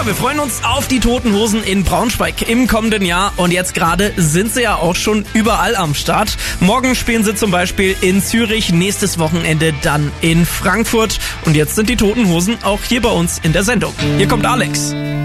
wir freuen uns auf die Toten Hosen in Braunschweig im kommenden Jahr. Und jetzt gerade sind sie ja auch schon überall am Start. Morgen spielen sie zum Beispiel in Zürich, nächstes Wochenende dann in Frankfurt. Und jetzt sind die Toten Hosen auch hier bei uns in der Sendung. Hier kommt Alex.